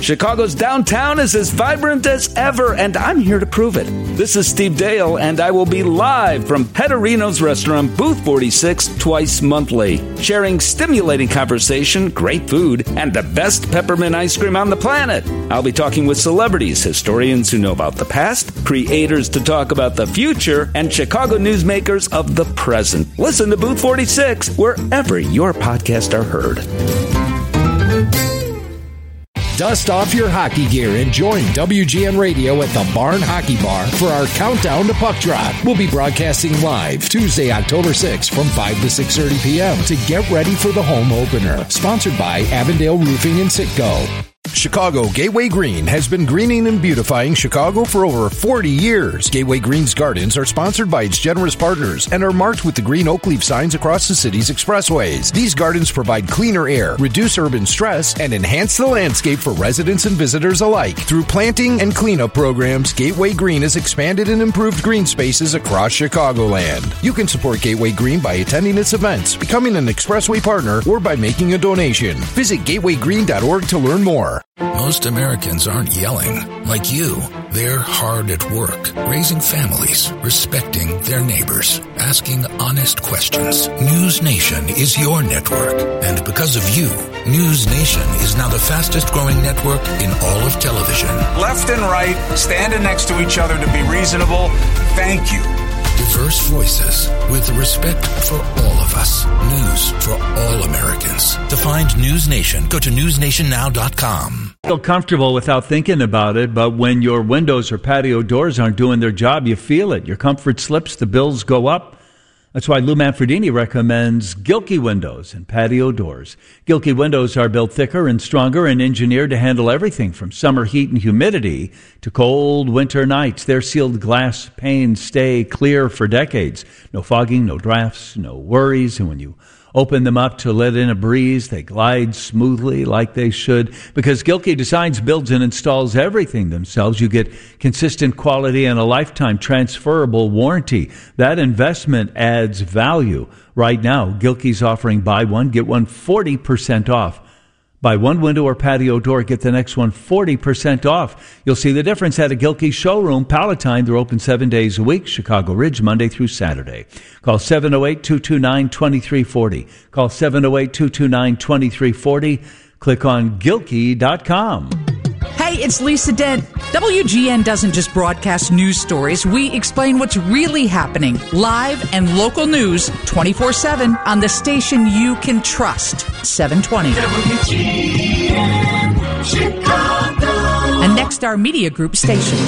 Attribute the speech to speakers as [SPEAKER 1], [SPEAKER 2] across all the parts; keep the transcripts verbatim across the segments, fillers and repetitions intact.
[SPEAKER 1] Chicago's downtown is as vibrant as ever, and I'm here to prove it. This is Steve Dale, and I will be live from Petterino's Restaurant, Booth forty-six, twice monthly, sharing stimulating conversation, great food, and the best peppermint ice cream on the planet. I'll be talking with celebrities, historians who know about the past, creators to talk about the future, and Chicago newsmakers of the present. Listen to Booth forty-six wherever your podcasts are heard.
[SPEAKER 2] Dust off your hockey gear and join W G N Radio at the Barn Hockey Bar for our countdown to puck drop. We'll be broadcasting live Tuesday, October sixth from five to six thirty p.m. to get ready for the home opener. Sponsored by Avondale Roofing and Citgo. Chicago Gateway Green has been greening and beautifying Chicago for over forty years. Gateway Green's gardens are sponsored by its generous partners and are marked with the green oak leaf signs across the city's expressways. These gardens provide cleaner air, reduce urban stress, and enhance the landscape for residents and visitors alike. Through planting and cleanup programs, Gateway Green has expanded and improved green spaces across Chicagoland. You can support Gateway Green by attending its events, becoming an expressway partner, or by making a donation. Visit gateway green dot org to learn more.
[SPEAKER 3] Most Americans aren't yelling like you. They're hard at work, raising families, respecting their neighbors, asking honest questions. News Nation is your network. And because of you, News Nation is now the fastest growing network in all of television.
[SPEAKER 4] Left and right, standing next to each other to be reasonable. Thank you.
[SPEAKER 3] Diverse voices with respect for all of us. News for all Americans. To find News Nation, go to news nation now dot com.
[SPEAKER 5] Feel comfortable without thinking about it, but when your windows or patio doors aren't doing their job, you feel it. Your comfort slips, the bills go up. That's why Lou Manfredini recommends Gilkey windows and patio doors. Gilkey windows are built thicker and stronger and engineered to handle everything from summer heat and humidity to cold winter nights. Their sealed glass panes stay clear for decades. No fogging, no drafts, no worries. And when you open them up to let in a breeze, they glide smoothly like they should. Because Gilkey designs, builds, and installs everything themselves, you get consistent quality and a lifetime transferable warranty. That investment adds value. Right now, Gilkey's offering buy one, get one forty percent off. Buy one window or patio door, get the next one forty percent off. You'll see the difference at a Gilkey showroom. Palatine, they're open seven days a week. Chicago Ridge, Monday through Saturday. Call seven oh eight, two two nine, two three four oh. Call seven oh eight, two two nine, two three four oh. Click on Gilkey dot com.
[SPEAKER 6] Hey, it's Lisa Dent. W G N doesn't just broadcast news stories. We explain what's really happening. Live and local news twenty-four seven on the station you can trust. seven twenty. W G N Chicago. A Nexstar Media Group station.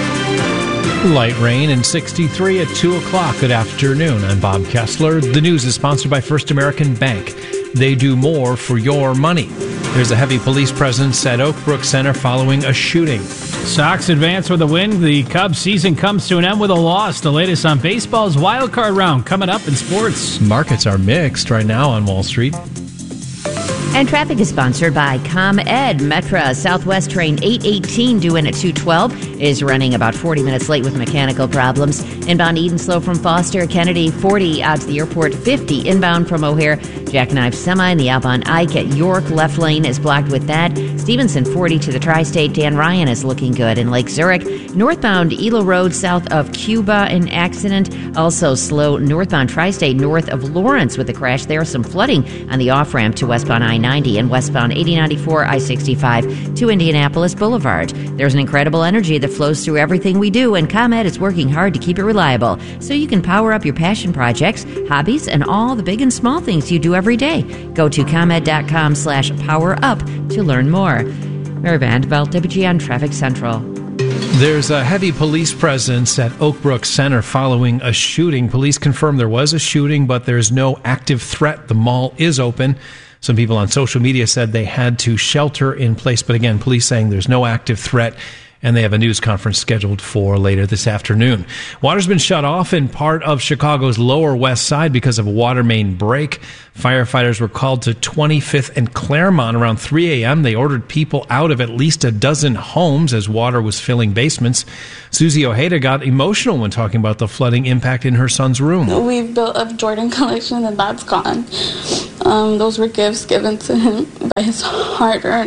[SPEAKER 7] Light rain and sixty-three at two o'clock. Good afternoon. I'm Bob Kessler. The news is sponsored by First American Bank. They do more for your money. There's a heavy police presence at Oak Brook Center following a shooting.
[SPEAKER 8] Sox advance with a win. The Cubs season comes to an end with a loss. The latest on baseball's wild card round coming up in sports.
[SPEAKER 7] Markets are mixed right now on Wall Street.
[SPEAKER 9] And traffic is sponsored by ComEd. Metra Southwest train eight eighteen due in at two twelve is running about forty minutes late with mechanical problems. Inbound Eden slow from Foster. Kennedy forty out to the airport. fifty inbound from O'Hare. Jackknife Semi and the outbound Ike at York. Left lane is blocked with that. Stevenson forty to the Tri-State. Dan Ryan is looking good in Lake Zurich. Northbound Elo Road south of Cuba, an accident. Also slow northbound Tri-State north of Lawrence with a crash there. Some flooding on the off-ramp to westbound I ninety and westbound eighty ninety-four I sixty-five to Indianapolis Boulevard. There's an incredible energy that flows through everything we do, and ComEd is working hard to keep it reliable so you can power up your passion projects, hobbies, and all the big and small things you do every day. Go to ComEd.com slash power up to learn more. Mary Vanderbilt, W G N Traffic Central.
[SPEAKER 7] There's a heavy police presence at Oak Brook Center following a shooting. Police confirm there was a shooting, but there's no active threat. The mall is open. Some people on social media said they had to shelter in place. But again, police saying there's no active threat, and they have a news conference scheduled for later this afternoon. Water's been shut off in part of Chicago's Lower West Side because of a water main break. Firefighters were called to twenty-fifth and Claremont around three a.m. They ordered people out of at least a dozen homes as water was filling basements. Susie Ojeda got emotional when talking about the flooding impact in her son's room.
[SPEAKER 10] We've built a Jordan collection, and that's gone. Um, those were gifts given to him by his hard-earned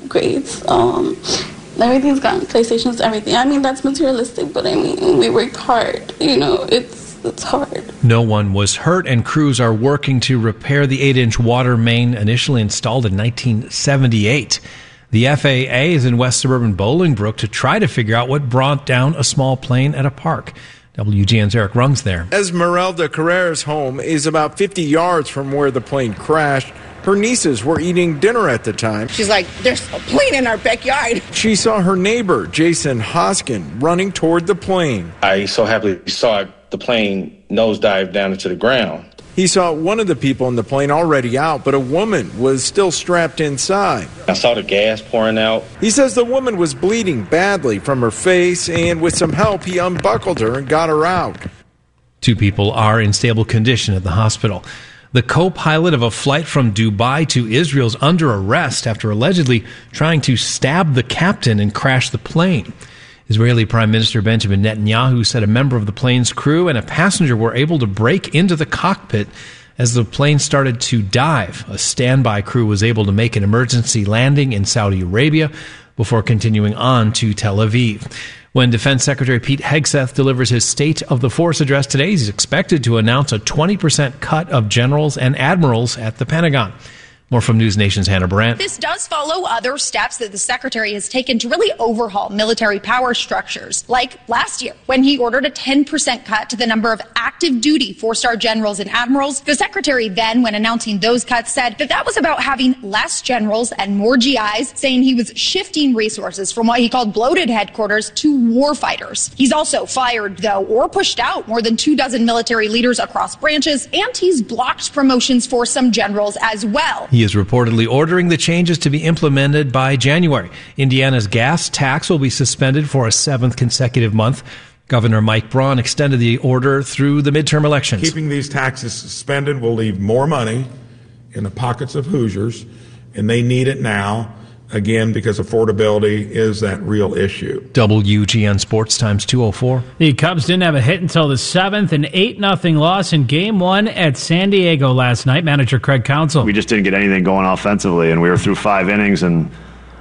[SPEAKER 10] grades. Um, everything's gotten PlayStations, everything. I mean, that's materialistic, but I mean, we worked hard. You know, it's it's hard.
[SPEAKER 7] No one was hurt, and crews are working to repair the eight-inch water main initially installed in nineteen seventy-eight. The F A A is in west suburban Bolingbrook to try to figure out what brought down a small plane at a park. W G N's Eric Rung's there.
[SPEAKER 11] Esmeralda Carrera's home is about fifty yards from where the plane crashed. Her nieces were eating dinner at the time.
[SPEAKER 12] She's like, there's a plane in our backyard.
[SPEAKER 11] She saw her neighbor, Jason Hoskin, running toward the plane.
[SPEAKER 13] I so happily saw the plane nosedive down into the ground.
[SPEAKER 11] He saw one of the people in the plane already out, but a woman was still strapped inside.
[SPEAKER 13] I saw the gas pouring out.
[SPEAKER 11] He says the woman was bleeding badly from her face, and with some help, he unbuckled her and got her out.
[SPEAKER 7] Two people are in stable condition at the hospital. The co-pilot of a flight from Dubai to Israel is under arrest after allegedly trying to stab the captain and crash the plane. Israeli Prime Minister Benjamin Netanyahu said a member of the plane's crew and a passenger were able to break into the cockpit as the plane started to dive. A standby crew was able to make an emergency landing in Saudi Arabia before continuing on to Tel Aviv. When Defense Secretary Pete Hegseth delivers his State of the Force address today, he's expected to announce a twenty percent cut of generals and admirals at the Pentagon. More from News Nation's Hannah Brandt.
[SPEAKER 14] This does follow other steps that the secretary has taken to really overhaul military power structures, like last year when he ordered a ten percent cut to the number of active duty four-star generals and admirals. The secretary then, when announcing those cuts, said that that was about having less generals and more G Is, saying he was shifting resources from what he called bloated headquarters to warfighters. He's also fired, though, or pushed out more than two dozen military leaders across branches, and he's blocked promotions for some generals as well.
[SPEAKER 7] He is reportedly ordering the changes to be implemented by January. Indiana's gas tax will be suspended for a seventh consecutive month. Governor Mike Braun extended the order through the midterm elections.
[SPEAKER 15] Keeping these taxes suspended will leave more money in the pockets of Hoosiers, and they need it now, again, because affordability is that real issue.
[SPEAKER 7] W G N Sports Times two oh four.
[SPEAKER 8] The Cubs didn't have a hit until the seventh, an eight nothing loss in Game one at San Diego last night. Manager Craig Counsell.
[SPEAKER 16] We just didn't get anything going offensively, and we were through five innings, and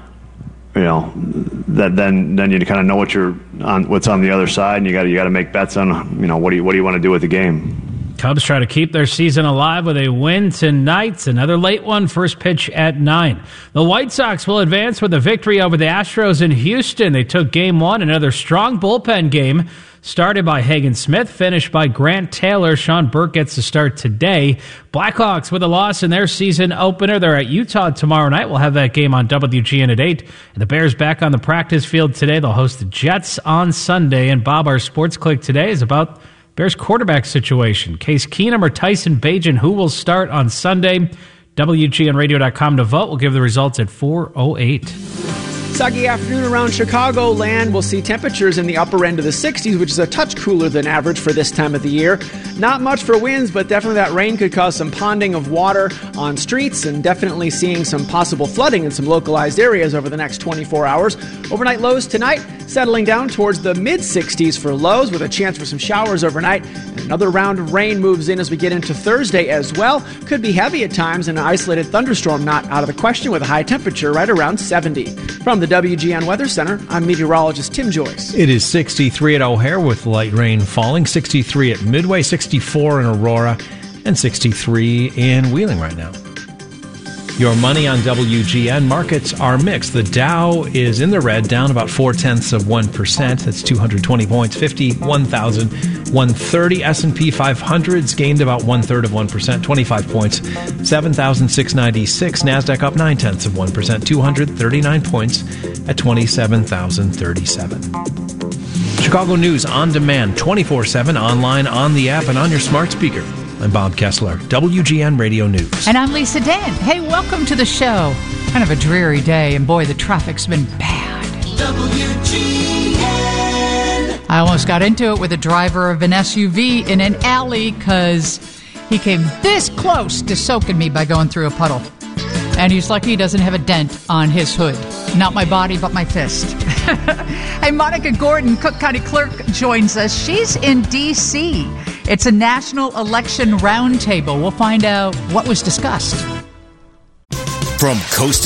[SPEAKER 16] you know that then then you kind of know what you're on, what's on the other side, and you got you got to make bets on you know what do you what do you want to do with the game.
[SPEAKER 8] Cubs try to keep their season alive with a win tonight. Another late one, first pitch at nine. The White Sox will advance with a victory over the Astros in Houston. They took game one, another strong bullpen game. Started by Hagen Smith, finished by Grant Taylor. Sean Burke gets to start today. Blackhawks with a loss in their season opener. They're at Utah tomorrow night. We'll have that game on W G N at eight. And the Bears back on the practice field today. They'll host the Jets on Sunday. And Bob, our sports click today is about Bears quarterback situation. Case Keenum or Tyson Bagent, who will start on Sunday? W G N radio dot com to vote. We'll give the results at four oh eight.
[SPEAKER 17] Soggy afternoon around Chicagoland. We'll see temperatures in the upper end of the sixties, which is a touch cooler than average for this time of the year. Not much for winds, but definitely that rain could cause some ponding of water on streets, and definitely seeing some possible flooding in some localized areas over the next twenty-four hours. Overnight lows tonight settling down towards the mid-sixties for lows, with a chance for some showers overnight. And another round of rain moves in as we get into Thursday as well. Could be heavy at times, and an isolated thunderstorm not out of the question, with a high temperature right around seventy. From the W G N Weather Center, I'm meteorologist Tim Joyce.
[SPEAKER 7] It is sixty-three at O'Hare with light rain falling, sixty-three at Midway, sixty-four in Aurora, and sixty-three in Wheeling right now. Your money on W G N. Markets are mixed. The Dow is in the red, down about four-tenths of one percent. That's two hundred twenty points, fifty-one thousand one hundred thirty. S and P five hundred's gained about one-third of one percent, twenty-five points, seven thousand six hundred ninety-six. NASDAQ up nine-tenths of one percent, two hundred thirty-nine points at twenty-seven thousand thirty-seven. Chicago News on demand, twenty-four seven, online, on the app, and on your smart speaker. I'm Bob Kessler, W G N Radio News.
[SPEAKER 6] And I'm Lisa Dent. Hey, welcome to the show. Kind of a dreary day, and boy, the traffic's been bad.
[SPEAKER 18] W G N.
[SPEAKER 6] I almost got into it with a driver of an S U V in an alley because he came this close to soaking me by going through a puddle. And he's lucky he doesn't have a dent on his hood. Not my body, but my fist. Hey, Monica Gordon, Cook County Clerk, joins us. She's in D C It's a national election roundtable. We'll find out what was discussed.
[SPEAKER 19] From coast